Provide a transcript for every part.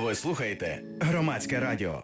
Ви слухаєте Громадське радіо.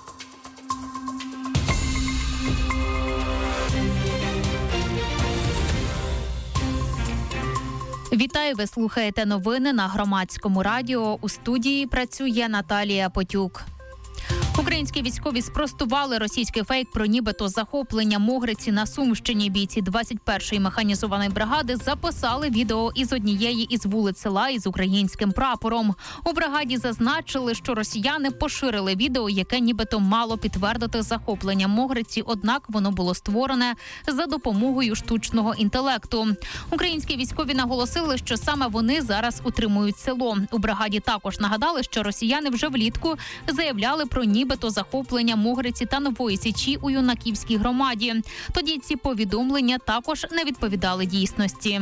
Вітаю, ви слухаєте новини на Громадському радіо. У студії працює Наталія Потюк. Українські військові спростували російський фейк про нібито захоплення Могриці на Сумщині. Бійці 21-ї механізованої бригади записали відео із однієї із вулиць села із українським прапором. У бригаді зазначили, що росіяни поширили відео, яке нібито мало підтвердити захоплення Могриці, однак воно було створене за допомогою штучного інтелекту. Українські військові наголосили, що саме вони зараз утримують село. У бригаді також нагадали, що росіяни вже влітку заявляли про нібито захоплення Могриці та Нової Січі у Юнаківській громаді. Тоді ці повідомлення також не відповідали дійсності.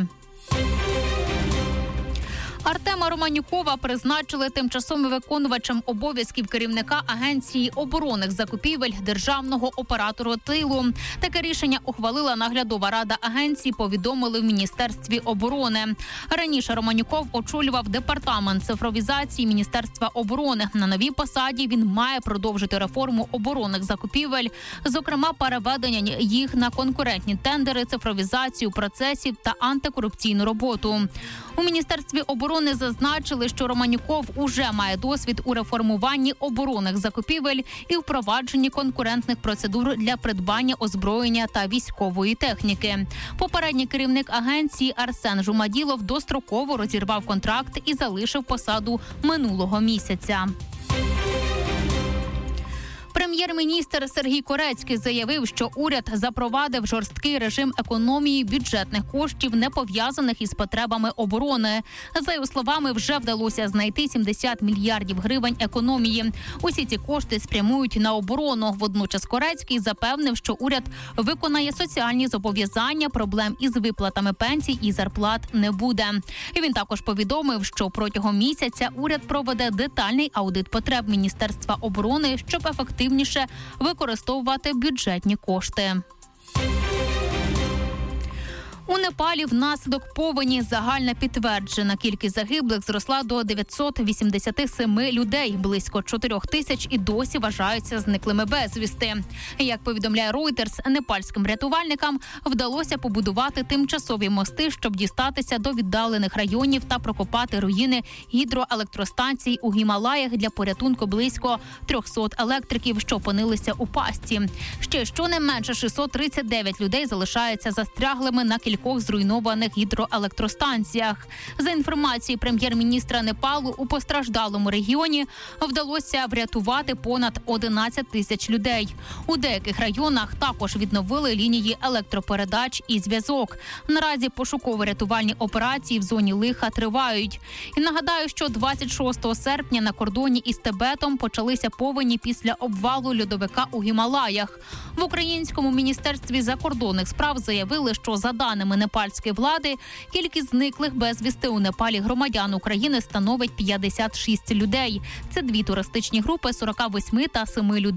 Артема Романюкова призначили тимчасовим виконувачем обов'язків керівника Агенції оборонних закупівель Державного оператора тилу. Таке рішення ухвалила наглядова рада агенції, повідомили в Міністерстві оборони. Раніше Романюков очолював департамент цифровізації Міністерства оборони. На новій посаді він має продовжити реформу оборонних закупівель, зокрема переведення їх на конкурентні тендери, цифровізацію процесів та антикорупційну роботу. У Міністерстві оборони зазначили, що Романюков уже має досвід у реформуванні оборонних закупівель і впровадженні конкурентних процедур для придбання озброєння та військової техніки. Попередній керівник агенції Арсен Жумаділов достроково розірвав контракт і залишив посаду минулого місяця. Прем'єр-міністр Сергій Корецький заявив, що уряд запровадив жорсткий режим економії бюджетних коштів, не пов'язаних із потребами оборони. За його словами, вже вдалося знайти 70 мільярдів гривень економії. Усі ці кошти спрямують на оборону. Водночас Корецький запевнив, що уряд виконає соціальні зобов'язання, проблем із виплатами пенсій і зарплат не буде. І він також повідомив, що протягом місяця уряд проведе детальний аудит потреб Міністерства оборони, щоб ефективніше використовувати бюджетні кошти. У Непалі внаслідок повені загальна підтверджена кількість загиблих зросла до 987 людей. Близько 4 тисяч і досі вважаються зниклими безвісти. Як повідомляє Reuters, непальським рятувальникам вдалося побудувати тимчасові мости, щоб дістатися до віддалених районів та прокопати руїни гідроелектростанцій у Гімалаях для порятунку близько 300 електриків, що опинилися у пастці. Ще щонайменше 639 людей залишаються застряглими на кількох зруйнованих гідроелектростанціях. За інформацією прем'єр-міністра Непалу, у постраждалому регіоні вдалося врятувати понад 11 тисяч людей. У деяких районах також відновили лінії електропередач і зв'язок. Наразі пошуково-рятувальні операції в зоні лиха тривають. І нагадаю, що 26 серпня на кордоні із Тибетом почалися повені після обвалу льодовика у Гімалаях. В Українському міністерстві закордонних справ заявили, що за даними непальської влади, кількість зниклих безвісти у Непалі громадян України становить 56 людей. Це дві туристичні групи 48 та 7 людей.